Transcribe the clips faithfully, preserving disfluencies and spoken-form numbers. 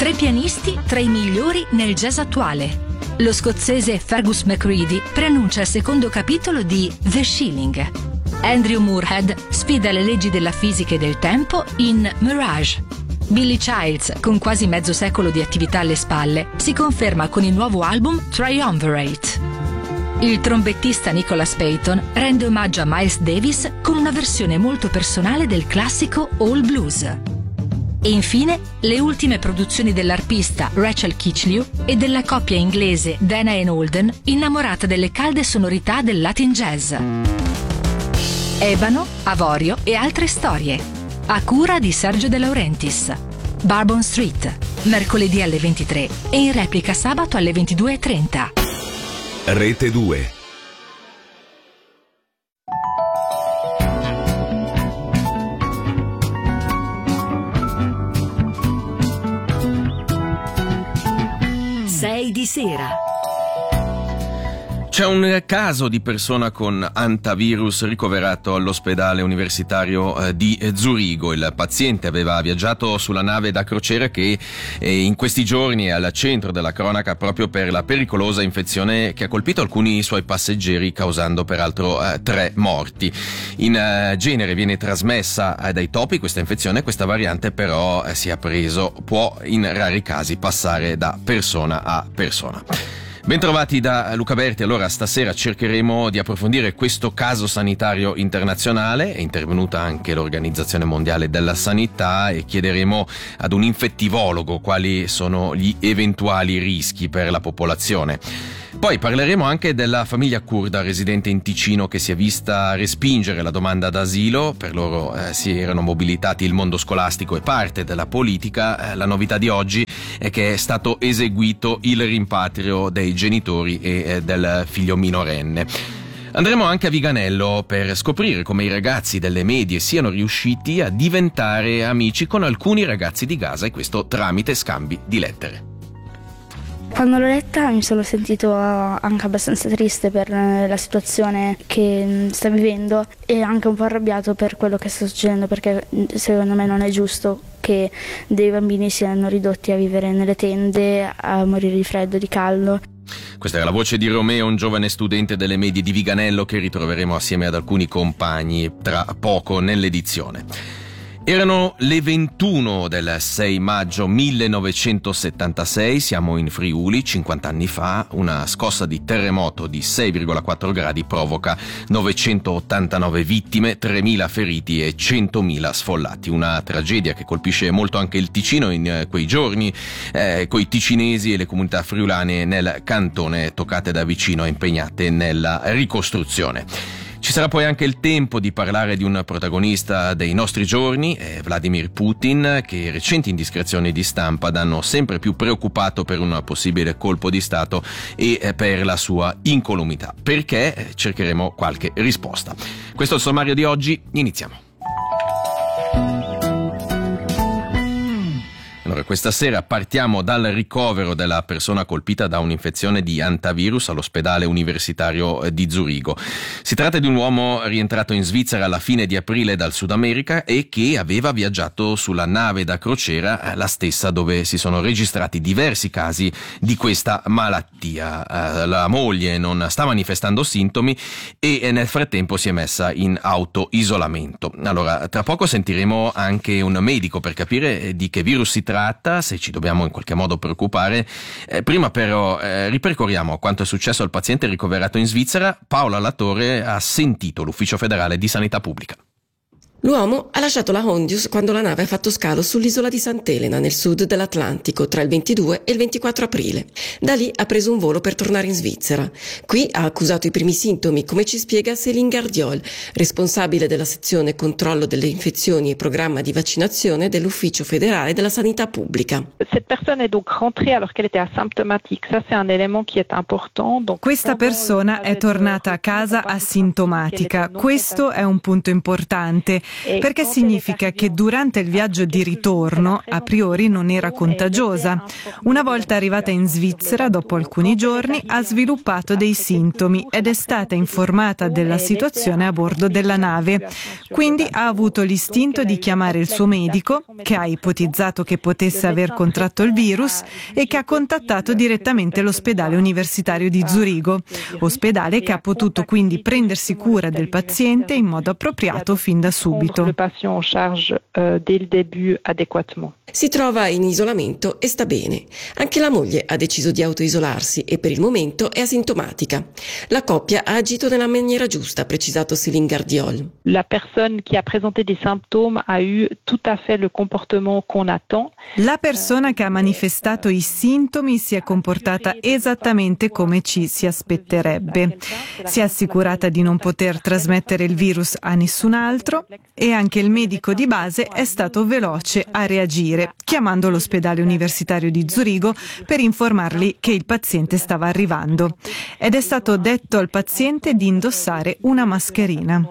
Tre pianisti tra i migliori nel jazz attuale. Lo scozzese Fergus McCready preannuncia il secondo capitolo di The Shilling. Andrew Moorhead sfida le leggi della fisica e del tempo in Mirage. Billy Childs, con quasi mezzo secolo di attività alle spalle, si conferma con il nuovo album Triumvirate. Il trombettista Nicholas Payton rende omaggio a Miles Davis con una versione molto personale del classico All Blues. E infine, le ultime produzioni dell'arpista Rachel Kitchlew e della coppia inglese Dana and Holden, innamorata delle calde sonorità del Latin jazz. Ebano, Avorio e altre storie. A cura di Sergio De Laurentiis. Bourbon Street, mercoledì alle ventitré e in replica sabato alle ventidue e trenta. Rete due. sei di sera. C'è un caso di persona con antivirus ricoverato all'ospedale universitario eh, di Zurigo. Il paziente aveva viaggiato sulla nave da crociera che eh, in questi giorni è al centro della cronaca proprio per la pericolosa infezione che ha colpito alcuni suoi passeggeri, causando peraltro eh, tre morti. In eh, genere viene trasmessa eh, dai topi questa infezione, questa variante però eh, si è preso, può in rari casi passare da persona a persona. Bentrovati da Luca Berti. Allora, stasera cercheremo di approfondire questo caso sanitario internazionale. È intervenuta anche l'Organizzazione Mondiale della Sanità e chiederemo ad un infettivologo quali sono gli eventuali rischi per la popolazione. Poi parleremo anche della famiglia curda residente in Ticino che si è vista respingere la domanda d'asilo. Per loro eh, si erano mobilitati il mondo scolastico e parte della politica. Eh, la novità di oggi è che è stato eseguito il rimpatrio dei genitori e eh, del figlio minorenne. Andremo anche a Viganello per scoprire come i ragazzi delle medie siano riusciti a diventare amici con alcuni ragazzi di Gaza, e questo tramite scambi di lettere. Quando l'ho letta mi sono sentito anche abbastanza triste per la situazione che sta vivendo e anche un po' arrabbiato per quello che sta succedendo, perché secondo me non è giusto che dei bambini siano ridotti a vivere nelle tende, a morire di freddo, di caldo. Questa è la voce di Romeo, un giovane studente delle medie di Viganello che ritroveremo assieme ad alcuni compagni tra poco nell'edizione. Erano le ventuno del sei maggio millenovecentosettantasei, siamo in Friuli. cinquanta anni fa una scossa di terremoto di sei virgola quattro gradi provoca novecentottantanove vittime, tremila feriti e centomila sfollati. Una tragedia che colpisce molto anche il Ticino in quei giorni, eh, coi ticinesi e le comunità friulane nel cantone toccate da vicino e impegnate nella ricostruzione. Ci sarà poi anche il tempo di parlare di un protagonista dei nostri giorni, eh, Vladimir Putin, che recenti indiscrezioni di stampa danno sempre più preoccupato per un possibile colpo di Stato e eh, per la sua incolumità. Perché? Eh, cercheremo qualche risposta. Questo è il sommario di oggi, iniziamo. Allora, questa sera partiamo dal ricovero della persona colpita da un'infezione di antivirus all'ospedale universitario di Zurigo. Si tratta di un uomo rientrato in Svizzera alla fine di aprile dal Sud America e che aveva viaggiato sulla nave da crociera, la stessa dove si sono registrati diversi casi di questa malattia. La moglie non sta manifestando sintomi e nel frattempo si è messa in autoisolamento. Allora, tra poco sentiremo anche un medico per capire di che virus si tratta, se ci dobbiamo in qualche modo preoccupare. Eh, prima però eh, ripercorriamo quanto è successo al paziente ricoverato in Svizzera. Paola Latorre ha sentito l'Ufficio Federale di Sanità Pubblica. L'uomo ha lasciato la Hondius quando la nave ha fatto scalo sull'isola di Sant'Elena, nel sud dell'Atlantico, tra il ventidue e il ventiquattro aprile. Da lì ha preso un volo per tornare in Svizzera. Qui ha accusato i primi sintomi, come ci spiega Céline Gardiol, responsabile della sezione controllo delle infezioni e programma di vaccinazione dell'Ufficio Federale della Sanità Pubblica. Questa persona è tornata a casa asintomatica. Questo è un punto importante. perché significa che durante il viaggio di ritorno a priori non era contagiosa. Una volta arrivata in Svizzera, dopo alcuni giorni, ha sviluppato dei sintomi ed è stata informata della situazione a bordo della nave. Quindi ha avuto l'istinto di chiamare il suo medico, che ha ipotizzato che potesse aver contratto il virus e che ha contattato direttamente l'ospedale universitario di Zurigo, ospedale che ha potuto quindi prendersi cura del paziente in modo appropriato fin da subito. Si trova in isolamento e sta bene. Anche la moglie ha deciso di autoisolarsi e per il momento è asintomatica. La coppia ha agito nella maniera giusta, ha precisato Céline Gardiol. La persona che ha presentato dei sintomi ha eu tout à fait le comportement qu'on attend. La persona che ha manifestato i sintomi si è comportata esattamente come ci si aspetterebbe. Si è assicurata di non poter trasmettere il virus a nessun altro e anche il medico di base è stato veloce a reagire, chiamando l'ospedale universitario di Zurigo per informarli che il paziente stava arrivando. Ed è stato detto al paziente di indossare una mascherina.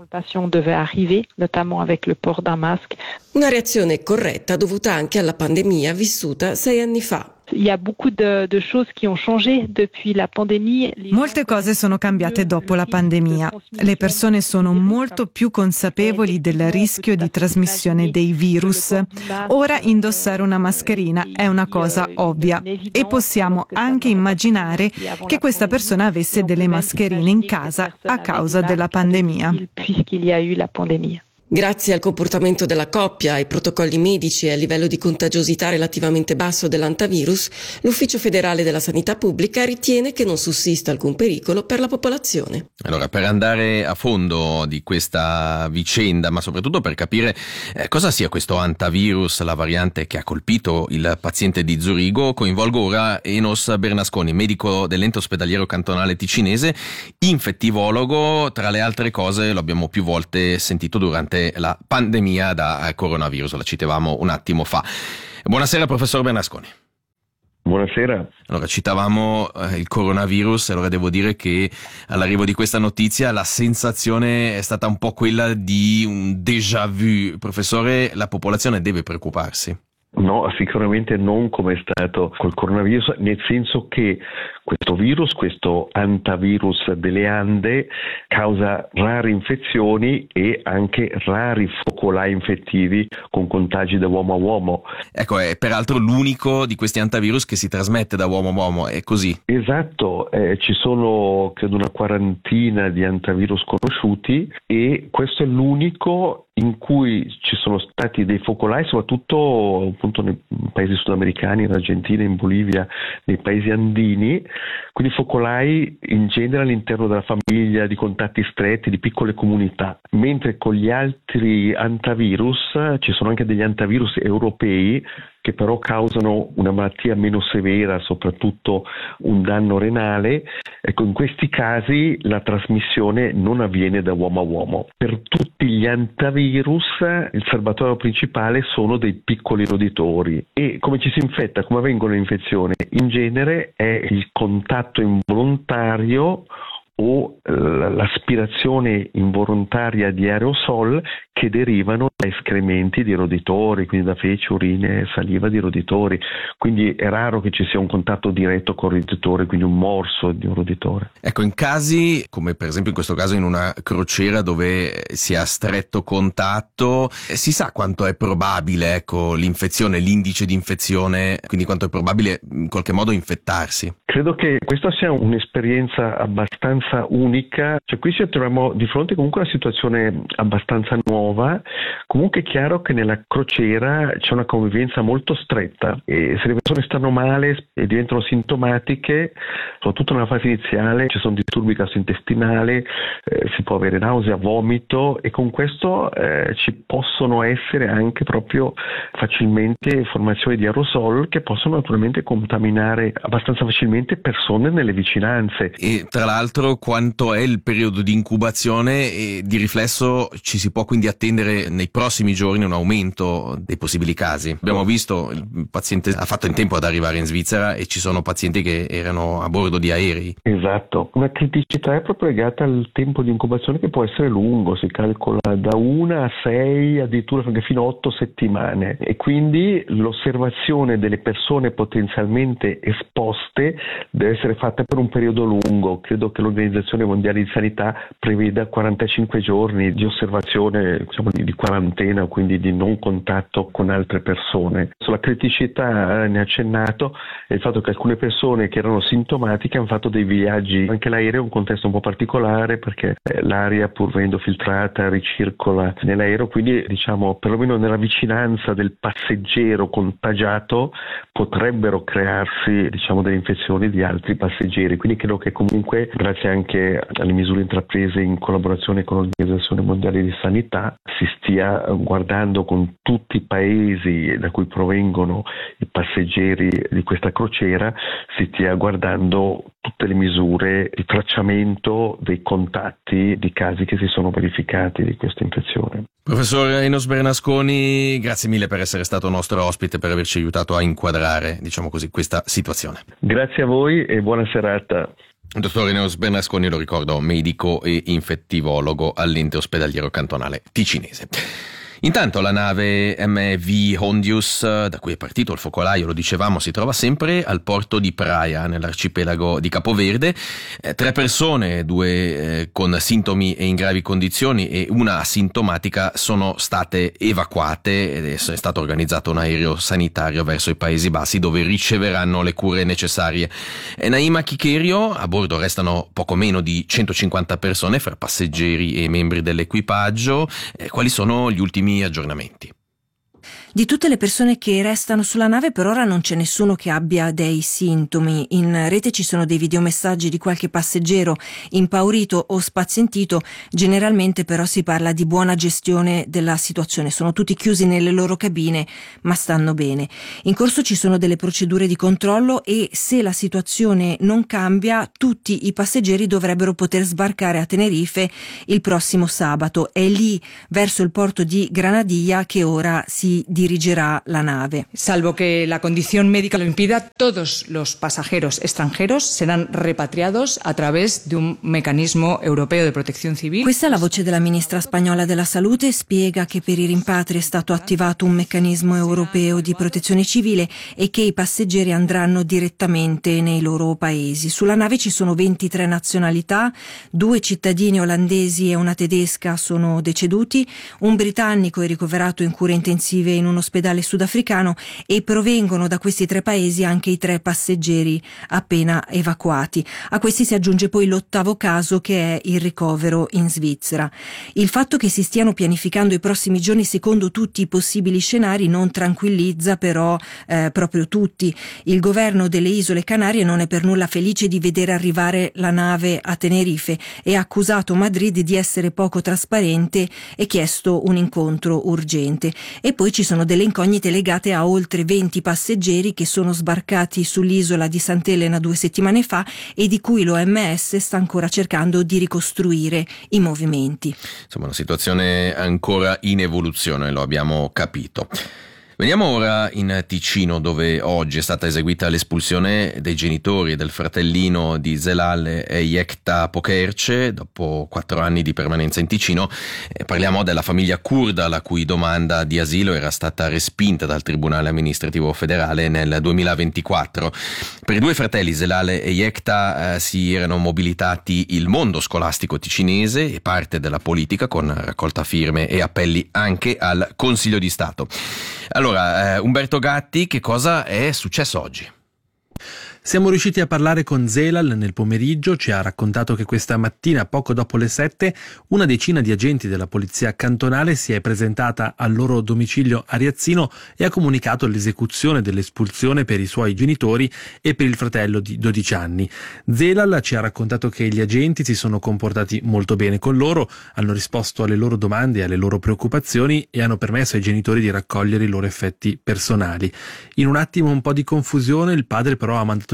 Una reazione corretta dovuta anche alla pandemia vissuta sei anni fa. Molte cose sono cambiate dopo la pandemia. Le persone sono molto più consapevoli del rischio di trasmissione dei virus. Ora indossare una mascherina è una cosa ovvia e possiamo anche immaginare che questa persona avesse delle mascherine in casa a causa della pandemia. Grazie al comportamento della coppia, ai protocolli medici e al livello di contagiosità relativamente basso dell'antivirus, l'Ufficio federale della sanità pubblica ritiene che non sussista alcun pericolo per la popolazione. Allora, per andare a fondo di questa vicenda, ma soprattutto per capire eh, cosa sia questo antivirus, la variante che ha colpito il paziente di Zurigo, coinvolgo ora Enos Bernasconi, medico dell'ente ospedaliero cantonale ticinese, infettivologo, tra le altre cose lo abbiamo più volte sentito durante la pandemia da coronavirus, la citavamo un attimo fa. Buonasera professor Bernasconi. Buonasera. Allora, citavamo eh, il coronavirus, allora devo dire che all'arrivo di questa notizia la sensazione è stata un po' quella di un déjà vu. Professore, la popolazione deve preoccuparsi? No, sicuramente non come è stato col coronavirus, nel senso che questo virus, questo antivirus delle Ande, causa rare infezioni e anche rari focolai infettivi con contagi da uomo a uomo. Ecco, è peraltro l'unico di questi antivirus che si trasmette da uomo a uomo, è così? Esatto, eh, ci sono credo una quarantina di antivirus conosciuti e questo è l'unico in cui ci sono stati dei focolai, soprattutto appunto nei paesi sudamericani, in Argentina, in Bolivia, nei paesi andini, quindi focolai in genere all'interno della famiglia, di contatti stretti, di piccole comunità, mentre con gli altri antivirus ci sono anche degli antivirus europei che però causano una malattia meno severa, soprattutto un danno renale. Ecco, in questi casi la trasmissione non avviene da uomo a uomo. Per tutti gli antivirus il serbatoio principale sono dei piccoli roditori e come ci si infetta, come avvengono le infezioni? In genere è il contatto involontario o l'aspirazione involontaria di aerosol che derivano da escrementi di roditori, quindi da feci, urine e saliva di roditori. Quindi è raro che ci sia un contatto diretto con il roditore, quindi un morso di un roditore. Ecco, in casi come per esempio in questo caso in una crociera dove si ha stretto contatto, si sa quanto è probabile, ecco, l'infezione, l'indice di infezione, quindi quanto è probabile in qualche modo infettarsi? Credo che questa sia un'esperienza abbastanza unica, cioè qui ci troviamo di fronte comunque a una situazione abbastanza nuova. Comunque è chiaro che nella crociera c'è una convivenza molto stretta e se le persone stanno male e diventano sintomatiche, soprattutto nella fase iniziale ci sono disturbi gastrointestinali, eh, si può avere nausea, vomito e con questo eh, ci possono essere anche proprio facilmente formazioni di aerosol che possono naturalmente contaminare abbastanza facilmente persone nelle vicinanze. E tra l'altro quanto è il periodo di incubazione e di riflesso ci si può quindi attendere nei prossimi giorni un aumento dei possibili casi. Abbiamo visto il paziente ha fatto in tempo ad arrivare in Svizzera e ci sono pazienti che erano a bordo di aerei. Esatto, una criticità è proprio legata al tempo di incubazione che può essere lungo, si calcola da una a sei, addirittura fino a otto settimane, e quindi l'osservazione delle persone potenzialmente esposte deve essere fatta per un periodo lungo. Credo che l'Organizzazione Mondiale di Sanità preveda quarantacinque giorni di osservazione, diciamo, di quarantena, quindi di non contatto con altre persone. Sulla criticità ne ha accennato il fatto che alcune persone che erano sintomatiche hanno fatto dei viaggi, anche l'aereo è un contesto un po' particolare perché l'aria, pur venendo filtrata, ricircola nell'aereo, quindi diciamo perlomeno nella vicinanza del passeggero contagiato potrebbero crearsi diciamo delle infezioni di altri passeggeri, quindi credo che comunque grazie anche alle misure intraprese in collaborazione con l'Organizzazione Mondiale di Sanità si stia guardando con tutti i paesi da cui provengono i passeggeri di questa crociera, si stia guardando tutte le misure di tracciamento dei contatti di casi che si sono verificati di questa infezione. Professor Enos Bernasconi, grazie mille per essere stato nostro ospite, per averci aiutato a inquadrare, diciamo così, questa situazione. Grazie a voi e buona serata. Dottor Enos Bernasconi, lo ricordo, medico e infettivologo all'ente ospedaliero cantonale ticinese. Intanto la nave M V Hondius, da cui è partito il focolaio, lo dicevamo, si trova sempre al porto di Praia, nell'arcipelago di Capoverde. Eh, tre persone, due eh, con sintomi e in gravi condizioni e una asintomatica, sono state evacuate ed è stato organizzato un aereo sanitario verso i Paesi Bassi dove riceveranno le cure necessarie. E Naima Chicherio, a bordo restano poco meno di centocinquanta persone fra passeggeri e membri dell'equipaggio. Eh, quali sono gli ultimi aggiornamenti? Di tutte le persone che restano sulla nave per ora non c'è nessuno che abbia dei sintomi. In rete ci sono dei videomessaggi di qualche passeggero impaurito o spazientito, generalmente però si parla di buona gestione della situazione. Sono tutti chiusi nelle loro cabine ma stanno bene. In corso ci sono delle procedure di controllo e se la situazione non cambia tutti i passeggeri dovrebbero poter sbarcare a Tenerife il prossimo sabato. È lì verso il porto di Granadilla che ora si dirigerà la nave. Salvo que la condición médica lo impida, todos los pasajeros extranjeros serán repatriados a través de un mecanismo europeo de protección civil. Questa è la voce della ministra spagnola della salute, spiega che per i rimpatri è stato attivato un meccanismo europeo di protezione civile e che i passeggeri andranno direttamente nei loro paesi. Sulla nave ci sono ventitré nazionalità, due cittadini olandesi e una tedesca sono deceduti, un britannico è ricoverato in cure intensive in un ospedale sudafricano e provengono da questi tre paesi anche i tre passeggeri appena evacuati. A questi si aggiunge poi l'ottavo caso che è il ricovero in Svizzera. Il fatto che si stiano pianificando i prossimi giorni secondo tutti i possibili scenari non tranquillizza però eh, proprio tutti. Il governo delle Isole Canarie non è per nulla felice di vedere arrivare la nave a Tenerife e ha accusato Madrid di essere poco trasparente e chiesto un incontro urgente. E poi ci sono delle incognite legate a oltre venti passeggeri che sono sbarcati sull'isola di Sant'Elena due settimane fa e di cui l'O M S sta ancora cercando di ricostruire i movimenti. Insomma, una situazione ancora in evoluzione, lo abbiamo capito. Veniamo ora in Ticino, dove oggi è stata eseguita l'espulsione dei genitori e del fratellino di Zelal e Yekta Pokerce dopo quattro anni di permanenza in Ticino. Eh, parliamo della famiglia curda la cui domanda di asilo era stata respinta dal Tribunale amministrativo federale nel duemilaventiquattro. Per i due fratelli Zelal e Yekta eh, si erano mobilitati il mondo scolastico ticinese e parte della politica con raccolta firme e appelli anche al Consiglio di Stato. Allora, eh, Umberto Gatti, che cosa è successo oggi? Siamo riusciti a parlare con Zelal nel pomeriggio, ci ha raccontato che questa mattina, poco dopo le sette, una decina di agenti della polizia cantonale si è presentata al loro domicilio a Riazzino e ha comunicato l'esecuzione dell'espulsione per i suoi genitori e per il fratello di dodici anni. Zelal ci ha raccontato che gli agenti si sono comportati molto bene con loro, hanno risposto alle loro domande e alle loro preoccupazioni e hanno permesso ai genitori di raccogliere i loro effetti personali. In un attimo un po' di confusione, il padre però ha mandato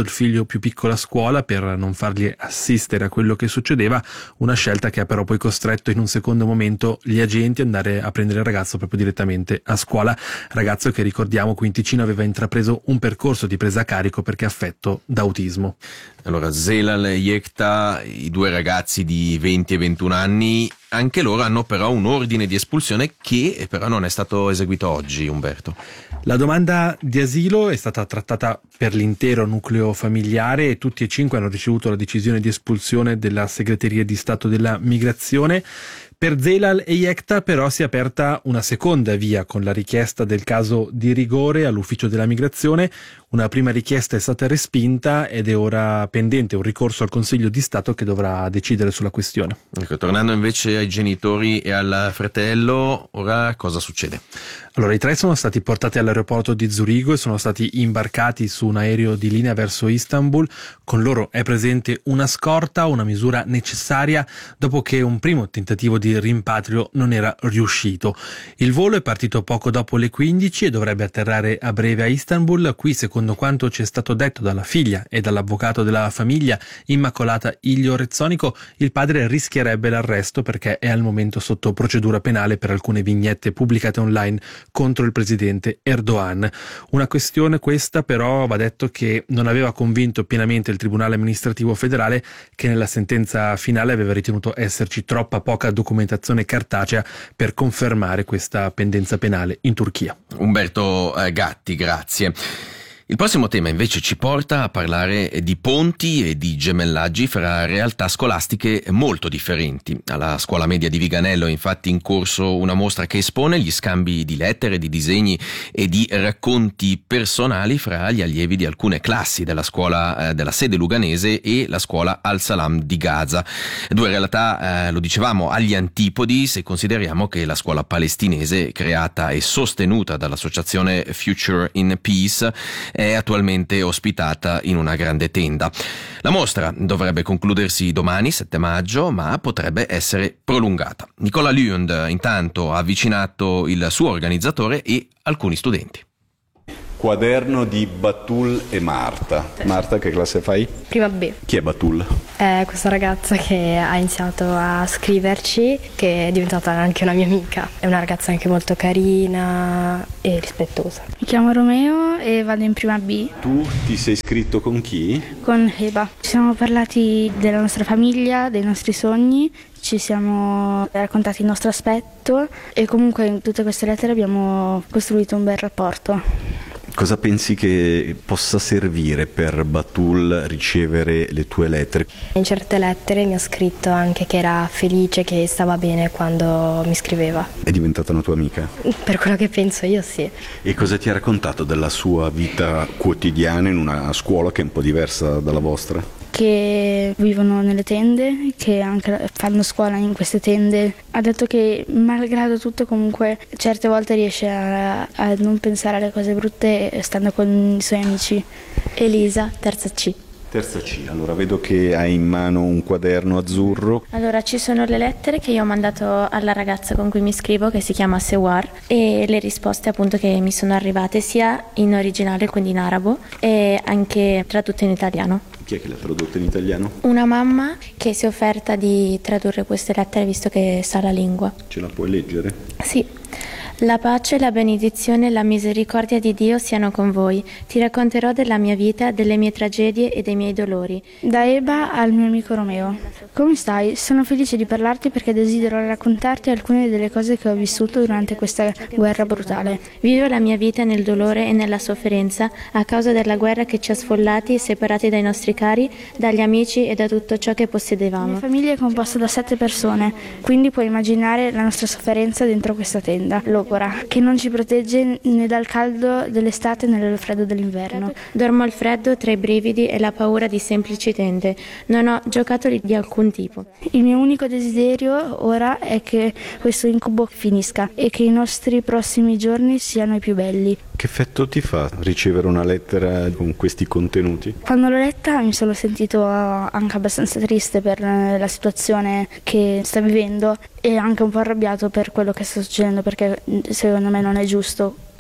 il figlio più piccolo a scuola per non fargli assistere a quello che succedeva, una scelta che ha però poi costretto in un secondo momento gli agenti ad andare a prendere il ragazzo proprio direttamente a scuola, ragazzo che ricordiamo qui in Ticino aveva intrapreso un percorso di presa a carico perché affetto da autismo. Allora, Zelal e Yekta, i due ragazzi di venti e ventuno anni, anche loro hanno però un ordine di espulsione che però non è stato eseguito oggi, Umberto. La domanda di asilo è stata trattata per l'intero nucleo familiare e tutti e cinque hanno ricevuto la decisione di espulsione della Segreteria di Stato della Migrazione. Per Zelal e Yekta però si è aperta una seconda via con la richiesta del caso di rigore all'ufficio della migrazione. Una prima richiesta è stata respinta ed è ora pendente un ricorso al Consiglio di Stato che dovrà decidere sulla questione. Ecco, tornando invece ai genitori e al fratello, ora cosa succede? Allora, i tre sono stati portati all'aeroporto di Zurigo e sono stati imbarcati su un aereo di linea verso Istanbul. Con loro è presente una scorta, una misura necessaria dopo che un primo tentativo di rimpatrio non era riuscito. Il volo è partito poco dopo le quindici e dovrebbe atterrare a breve a Istanbul. Qui, secondo quanto ci è stato detto dalla figlia e dall'avvocato della famiglia, Immacolata Ilio Rezzonico, il padre rischierebbe l'arresto perché è al momento sotto procedura penale per alcune vignette pubblicate online contro il presidente Erdogan. Una questione questa però, va detto, che non aveva convinto pienamente il Tribunale amministrativo federale, che nella sentenza finale aveva ritenuto esserci troppa poca documentazione cartacea per confermare questa pendenza penale in Turchia. Umberto eh, Gatti, grazie. Il prossimo tema invece ci porta a parlare di ponti e di gemellaggi fra realtà scolastiche molto differenti. Alla scuola media di Viganello è infatti in corso una mostra che espone gli scambi di lettere, di disegni e di racconti personali fra gli allievi di alcune classi della scuola eh, della sede luganese e la scuola Al-Salam di Gaza. Due realtà, eh, lo dicevamo, agli antipodi se consideriamo che la scuola palestinese, creata e sostenuta dall'associazione Future in Peace, è attualmente ospitata in una grande tenda. La mostra dovrebbe concludersi domani, sette maggio, ma potrebbe essere prolungata. Nicola Lund intanto ha avvicinato il suo organizzatore e alcuni studenti. Quaderno di Batul e Marta. Marta, che classe fai? Prima B. Chi è Batul? È questa ragazza che ha iniziato a scriverci, che è diventata anche una mia amica. È una ragazza anche molto carina e rispettosa. Mi chiamo Romeo e vado in prima B. Tu ti sei iscritto con chi? Con Heba. Ci siamo parlati della nostra famiglia, dei nostri sogni, ci siamo raccontati il nostro aspetto e comunque in tutte queste lettere abbiamo costruito un bel rapporto. Cosa pensi che possa servire per Batul ricevere le tue lettere? In certe lettere mi ha scritto anche che era felice, che stava bene quando mi scriveva. È diventata una tua amica? Per quello che penso io, sì. E cosa ti ha raccontato della sua vita quotidiana in una scuola che è un po' diversa dalla vostra? Che vivono nelle tende, che anche fanno scuola in queste tende. Ha detto che malgrado tutto comunque certe volte riesce a, a non pensare alle cose brutte stando con i suoi amici. Elisa, terza C. Terza C, allora vedo che hai in mano un quaderno azzurro. Allora ci sono le lettere che io ho mandato alla ragazza con cui mi scrivo, che si chiama Sewar, e le risposte appunto che mi sono arrivate sia in originale, quindi in arabo, e anche tradotte in italiano. Chi è che l'ha tradotto in italiano? Una mamma che si è offerta di tradurre queste lettere visto che sa la lingua. Ce la puoi leggere? Sì. La pace, la benedizione e la misericordia di Dio siano con voi. Ti racconterò della mia vita, delle mie tragedie e dei miei dolori. Da Eba al mio amico Romeo. Come stai? Sono felice di parlarti perché desidero raccontarti alcune delle cose che ho vissuto durante questa guerra brutale. Vivo la mia vita nel dolore e nella sofferenza a causa della guerra che ci ha sfollati e separati dai nostri cari, dagli amici e da tutto ciò che possedevamo. La mia famiglia è composta da sette persone, quindi puoi immaginare la nostra sofferenza dentro questa tenda. Lo che non ci protegge né dal caldo dell'estate né dal freddo dell'inverno. Dormo al freddo tra i brividi e la paura di semplici tende. Non ho giocattoli di alcun tipo. Il mio unico desiderio ora è che questo incubo finisca e che i nostri prossimi giorni siano i più belli. Che effetto ti fa ricevere una lettera con questi contenuti? Quando l'ho letta mi sono sentito anche abbastanza triste per la situazione che sta vivendo e anche un po' arrabbiato per quello che sta succedendo, perché secondo me non è giusto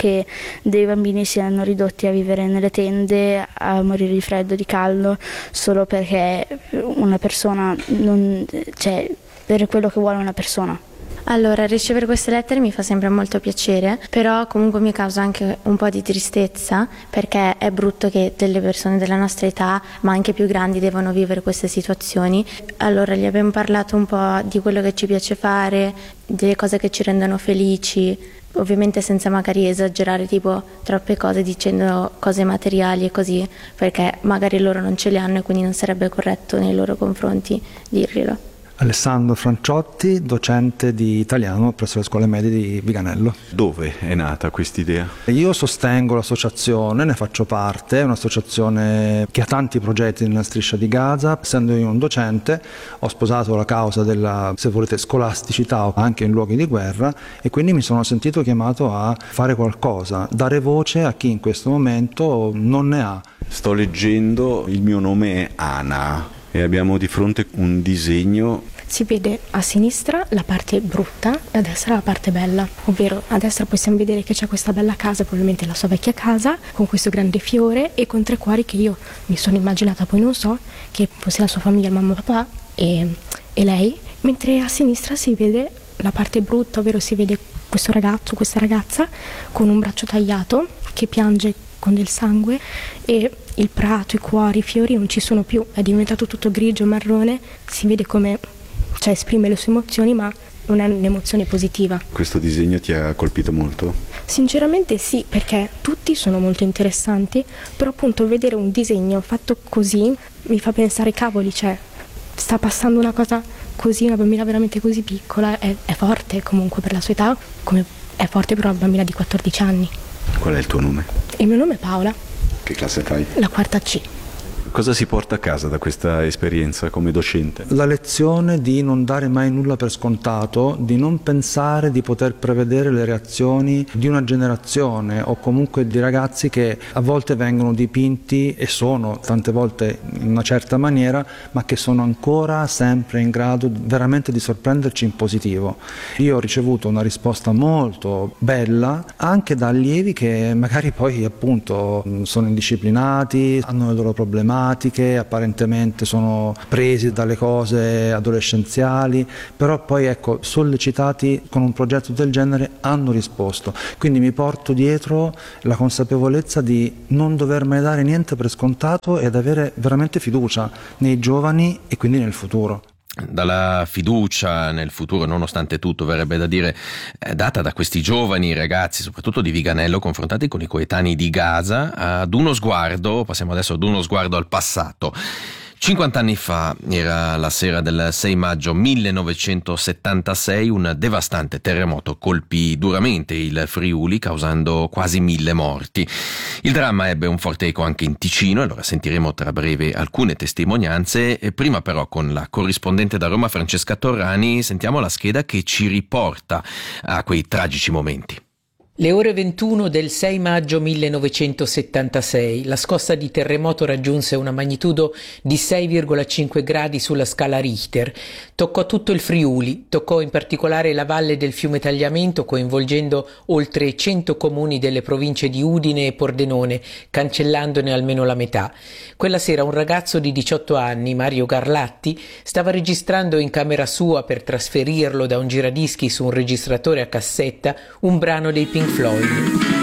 che dei bambini siano ridotti a vivere nelle tende, a morire di freddo, di caldo, solo perché una persona non, cioè per quello che vuole una persona. Allora, ricevere queste lettere mi fa sempre molto piacere, però comunque mi causa anche un po' di tristezza, perché è brutto che delle persone della nostra età, ma anche più grandi, devono vivere queste situazioni. Allora, gli abbiamo parlato un po' di quello che ci piace fare, delle cose che ci rendono felici, ovviamente senza magari esagerare tipo troppe cose dicendo cose materiali e così, perché magari loro non ce le hanno e quindi non sarebbe corretto nei loro confronti dirglielo. Alessandro Franciotti, docente di italiano presso le scuole medie di Viganello. Dove è nata quest'idea? Io sostengo l'associazione, ne faccio parte, è un'associazione che ha tanti progetti nella striscia di Gaza. Essendo io un docente, ho sposato la causa della, se volete, scolasticità anche in luoghi di guerra, e quindi mi sono sentito chiamato a fare qualcosa, dare voce a chi in questo momento non ne ha. Sto leggendo, il mio nome è Ana e abbiamo di fronte un disegno. Si vede a sinistra la parte brutta e a destra la parte bella, ovvero a destra possiamo vedere che c'è questa bella casa, probabilmente la sua vecchia casa, con questo grande fiore e con tre cuori che io mi sono immaginata, poi non so, che fosse la sua famiglia, mamma, papà e, e lei, mentre a sinistra si vede la parte brutta, ovvero si vede questo ragazzo, questa ragazza con un braccio tagliato che piange con del sangue, e il prato, i cuori, i fiori non ci sono più, è diventato tutto grigio, marrone, si vede come, cioè, esprime le sue emozioni, ma non è un'emozione positiva. Questo disegno ti ha colpito molto? Sinceramente sì, perché tutti sono molto interessanti, però appunto vedere un disegno fatto così mi fa pensare, cavoli, cioè sta passando una cosa così, una bambina veramente così piccola, è, è forte comunque per la sua età, come è forte per una bambina di quattordici anni. Qual è il tuo nome? Il mio nome è Paola. Che classe fai? La quarta C. Cosa si porta a casa da questa esperienza come docente? La lezione di non dare mai nulla per scontato, di non pensare di poter prevedere le reazioni di una generazione o comunque di ragazzi che a volte vengono dipinti e sono tante volte in una certa maniera, ma che sono ancora sempre in grado veramente di sorprenderci in positivo. Io ho ricevuto una risposta molto bella anche da allievi che magari poi appunto sono indisciplinati, hanno le loro problematiche, apparentemente sono presi dalle cose adolescenziali, però poi ecco, sollecitati con un progetto del genere hanno risposto. Quindi mi porto dietro la consapevolezza di non dover mai dare niente per scontato ed avere veramente fiducia nei giovani e quindi nel futuro. Dalla fiducia nel futuro, nonostante tutto, verrebbe da dire, eh, data da questi giovani ragazzi, soprattutto di Viganello, confrontati con i coetanei di Gaza, ad uno sguardo, passiamo adesso ad uno sguardo al passato. cinquanta anni fa, era la sera del sei maggio millenovecentosettantasei, un devastante terremoto colpì duramente il Friuli, causando quasi mille morti. Il dramma ebbe un forte eco anche in Ticino, e allora sentiremo tra breve alcune testimonianze. E prima però, con la corrispondente da Roma Francesca Torrani, sentiamo la scheda che ci riporta a quei tragici momenti. Le ore ventuno del sei maggio millenovecentosettantasei, la scossa di terremoto raggiunse una magnitudo di sei virgola cinque gradi sulla scala Richter. Toccò tutto il Friuli, toccò in particolare la valle del fiume Tagliamento, coinvolgendo oltre cento comuni delle province di Udine e Pordenone, cancellandone almeno la metà. Quella sera un ragazzo di diciotto anni, Mario Garlatti, stava registrando in camera sua, per trasferirlo da un giradischi su un registratore a cassetta, un brano dei Pink Floyd.